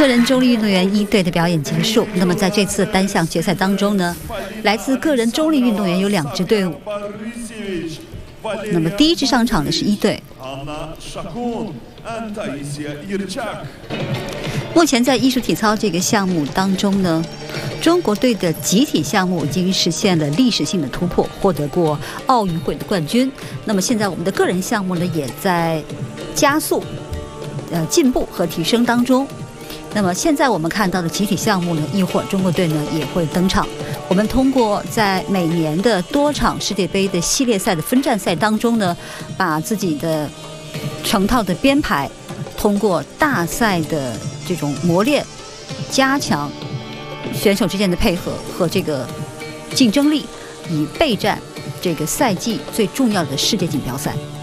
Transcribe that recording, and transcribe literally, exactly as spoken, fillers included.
个人中立运动员一队的表演结束。那么在这次单项决赛当中呢，来自个人中立运动员有两支队伍。那么第一支上场的是一队。目前在艺术体操这个项目当中呢，中国队的集体项目已经实现了历史性的突破，获得过奥运会的冠军。那么现在我们的个人项目呢，也在加速、呃进步和提升当中。那么现在我们看到的集体项目呢，一会儿中国队呢也会登场。我们通过在每年的多场世界杯的系列赛的分站赛当中呢，把自己的成套的编排，通过大赛的这种磨练，加强选手之间的配合和这个竞争力，以备战这个赛季最重要的世界锦标赛。